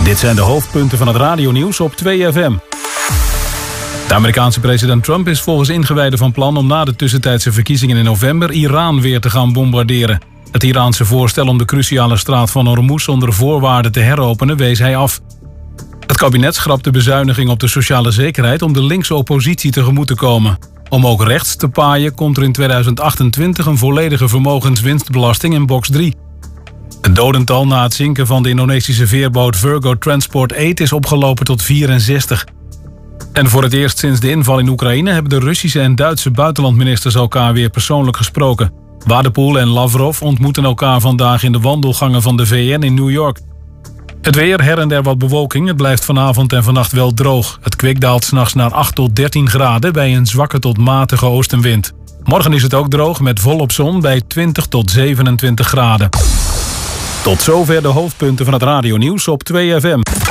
Dit zijn de hoofdpunten van het radionieuws op 2FM. De Amerikaanse president Trump is volgens ingewijden van plan om na de tussentijdse verkiezingen in november Iran weer te gaan bombarderen. Het Iraanse voorstel om de cruciale straat van Hormuz onder voorwaarden te heropenen wees hij af. Het kabinet schrapt de bezuiniging op de sociale zekerheid om de linkse oppositie tegemoet te komen. Om ook rechts te paaien komt er in 2028 een volledige vermogenswinstbelasting in box 3. Het dodental na het zinken van de Indonesische veerboot Virgo Transport 8 is opgelopen tot 64. En voor het eerst sinds de inval in Oekraïne hebben de Russische en Duitse buitenlandministers elkaar weer persoonlijk gesproken. Wadepoel en Lavrov ontmoeten elkaar vandaag in de wandelgangen van de VN in New York. Het weer, her en der wat bewolking. Het blijft vanavond en vannacht wel droog. Het kwik daalt 's nachts naar 8 tot 13 graden bij een zwakke tot matige oostenwind. Morgen is het ook droog met volop zon bij 20 tot 27 graden. Tot zover de hoofdpunten van het radionieuws op 2FM.